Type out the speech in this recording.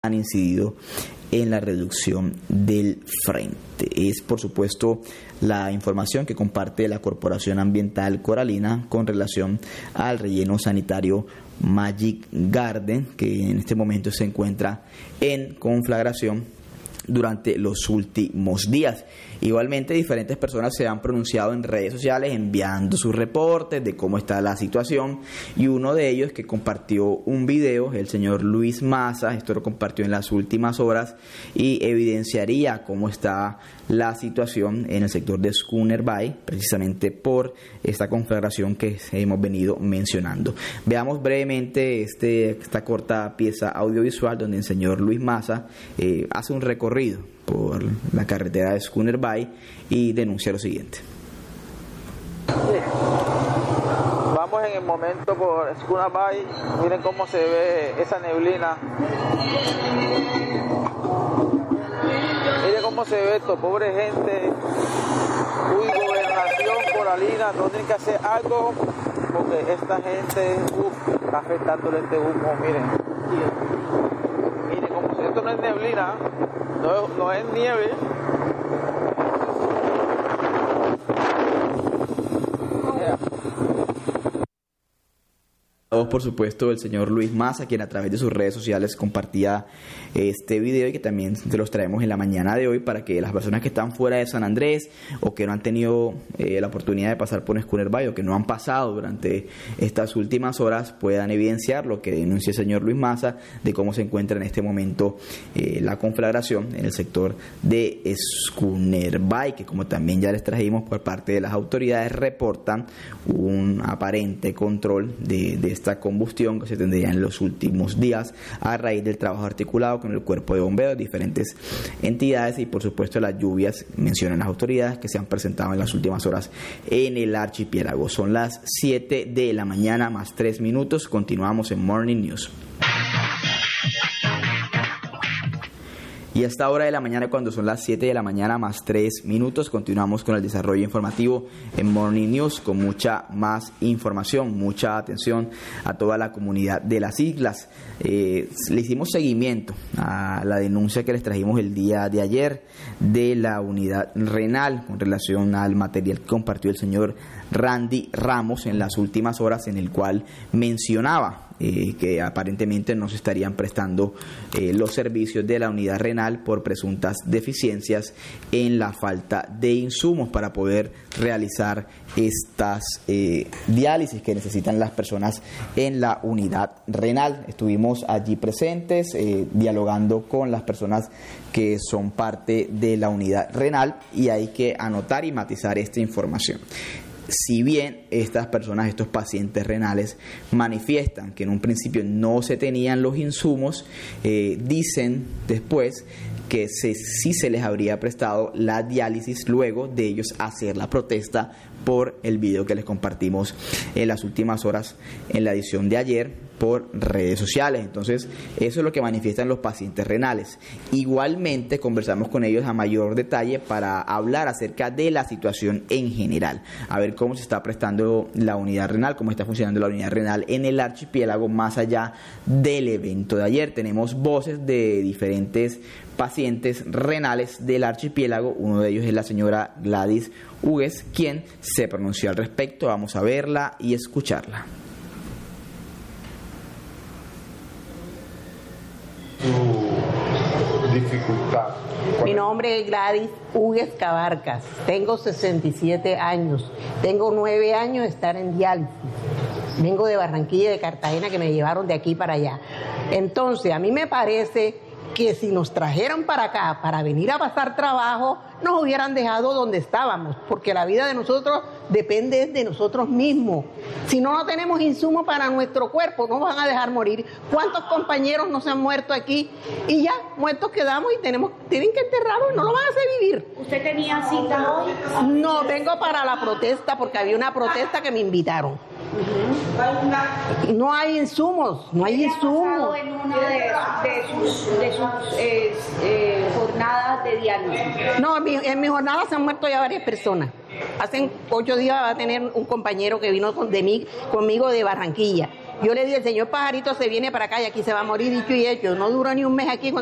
han incidido en la reducción del frente. Es, por supuesto, la información que comparte la Corporación Ambiental Coralina con relación al relleno sanitario Magic Garden, que en este momento se encuentra en conflagración durante los últimos días. Igualmente, diferentes personas se han pronunciado en redes sociales enviando sus reportes de cómo está la situación, y uno de ellos que compartió un video, el señor Luis Maza, esto lo compartió en las últimas horas y evidenciaría cómo está la situación en el sector de Schooner Bay, precisamente por esta conflagración que hemos venido mencionando. Veamos brevemente esta corta pieza audiovisual donde el señor Luis Maza hace un recorrido por la carretera de Schooner Bay y denuncia lo siguiente. Vamos en el momento por Schooner Bay, miren cómo se ve esa neblina. Miren cómo se ve esto, pobre gente. Uy, gobernación coralina, no tienen que hacer algo porque esta gente está afectándole este humo, miren. Miren cómo se ve, esto no es neblina, no es nieve. Por supuesto, el señor Luis Maza, quien a través de sus redes sociales compartía este video y que también te los traemos en la mañana de hoy para que las personas que están fuera de San Andrés o que no han tenido la oportunidad de pasar por Schooner Bay o que no han pasado durante estas últimas horas puedan evidenciar lo que denuncia el señor Luis Maza de cómo se encuentra en este momento la conflagración en el sector de Schooner Bay, que como también ya les trajimos por parte de las autoridades, reportan un aparente control de esta combustión que se tendría en los últimos días a raíz del trabajo articulado con el cuerpo de bomberos, diferentes entidades y por supuesto las lluvias, mencionan las autoridades, que se han presentado en las últimas horas en el archipiélago. Son las 7 de la mañana más 3 minutos, continuamos en Morning News. Y a esta hora de la mañana, cuando son las 7 de la mañana más 3 minutos, continuamos con el desarrollo informativo en Morning News con mucha más información, mucha atención a toda la comunidad de las islas. Le hicimos seguimiento a la denuncia que les trajimos el día de ayer de la unidad renal con relación al material que compartió el señor Randy Ramos en las últimas horas, en el cual mencionaba que aparentemente no se estarían prestando los servicios de la unidad renal por presuntas deficiencias en la falta de insumos para poder realizar estas diálisis que necesitan las personas en la unidad renal. Estuvimos allí presentes dialogando con las personas que son parte de la unidad renal y hay que anotar y matizar esta información. Si bien estas personas, estos pacientes renales, manifiestan que en un principio no se tenían los insumos, dicen después que sí se les habría prestado la diálisis luego de ellos hacer la protesta por el video que les compartimos en las últimas horas en la edición de ayer por redes sociales. Entonces, eso es lo que manifiestan los pacientes renales. Igualmente, conversamos con ellos a mayor detalle para hablar acerca de la situación en general, a ver cómo se está prestando la unidad renal, cómo está funcionando la unidad renal en el archipiélago más allá del evento de ayer. Tenemos voces de diferentes pacientes renales del archipiélago. Uno de ellos es la señora Gladys Hugues, quien se pronunció al respecto. Vamos a verla y escucharla. Dificultad. Mi nombre es Gladys Hugues Cabarcas, tengo 67 años, tengo 9 años de estar en diálisis. Vengo de Barranquilla, de Cartagena, que me llevaron de aquí para allá. Entonces, a mí me parece que si nos trajeran para acá para venir a pasar trabajo, nos hubieran dejado donde estábamos, porque la vida de nosotros depende de nosotros mismos. Si no tenemos insumos para nuestro cuerpo, nos van a dejar morir. ¿Cuántos compañeros nos han muerto aquí? Y ya, muertos quedamos y tienen que enterrarlos y no lo van a hacer vivir. ¿Usted tenía cita hoy? No, vengo para la protesta porque había una protesta que me invitaron. No hay insumos, no hay insumos. En una de sus jornadas de diálisis. No, en mi jornada se han muerto ya varias personas. Hace 8 días va a tener un compañero que vino conmigo de Barranquilla Yo le dije, el señor Pajarito se viene para acá y aquí se va a morir, dicho y hecho. No duró ni un mes aquí.